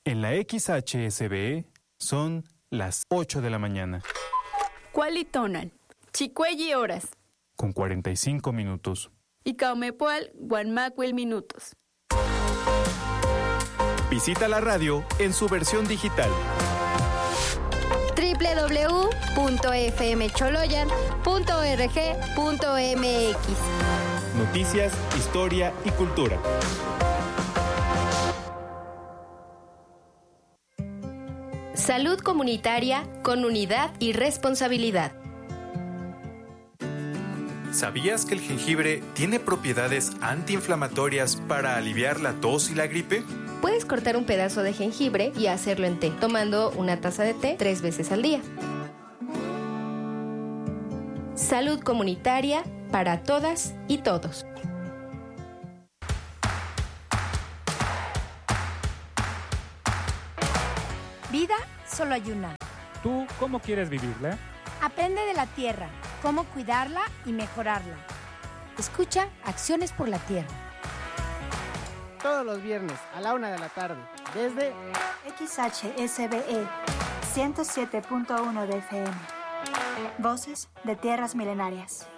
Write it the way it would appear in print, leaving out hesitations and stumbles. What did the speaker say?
En la XHSBE son las 8 de la mañana. Cualitonal, Chicuelli horas. Con 45 minutos. Y Caumepoal, Guanmacuel minutos. Visita la radio en su versión digital. www.fmcholoyan.org.mx. Noticias, historia y cultura. Salud comunitaria con unidad y responsabilidad. ¿Sabías que el jengibre tiene propiedades antiinflamatorias para aliviar la tos y la gripe? Puedes cortar un pedazo de jengibre y hacerlo en té, tomando una taza de té 3 veces al día. Salud comunitaria para todas y todos. Vida solo hay una. ¿Tú cómo quieres vivirla? Aprende de la tierra, cómo cuidarla y mejorarla. Escucha Acciones por la Tierra. Todos los viernes a la 1 de la tarde, desde XHSBE 107.1 de FM. Voces de Tierras Milenarias.